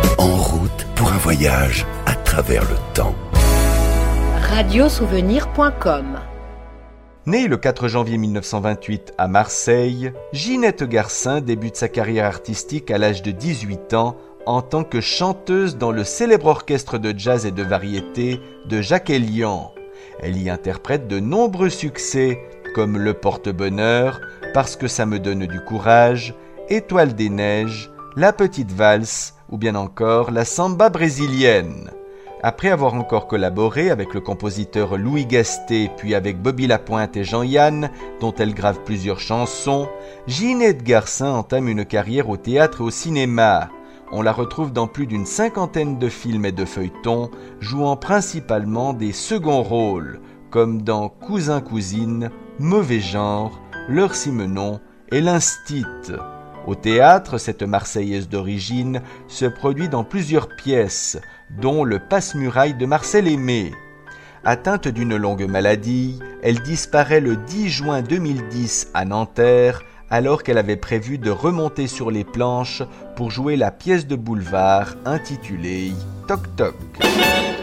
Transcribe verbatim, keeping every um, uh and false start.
En route pour un voyage à travers le temps. radiosouvenir point com. Née le quatre janvier mille neuf cent vingt-huit à Marseille, Ginette Garcin débute sa carrière artistique à l'âge de dix-huit ans en tant que chanteuse dans le célèbre orchestre de jazz et de variété de Jacques Elian. Elle y interprète de nombreux succès comme Le Porte-Bonheur, Parce que ça me donne du courage, Étoile des neiges, La petite valse ou bien encore la samba brésilienne. Après avoir encore collaboré avec le compositeur Louis Gastet puis avec Bobby Lapointe et Jean-Yann, dont elle grave plusieurs chansons, Ginette Garcin entame une carrière au théâtre et au cinéma. On la retrouve dans plus d'une cinquantaine de films et de feuilletons, jouant principalement des seconds rôles, comme dans Cousin-Cousine, Mauvais genre, L'heure Simenon et L'Instit. Au théâtre, cette Marseillaise d'origine se produit dans plusieurs pièces, dont Le Passe-Muraille de Marcel Aimé. Atteinte d'une longue maladie, elle disparaît le dix juin deux mille dix à Nanterre, alors qu'elle avait prévu de remonter sur les planches pour jouer la pièce de boulevard intitulée Toc Toc.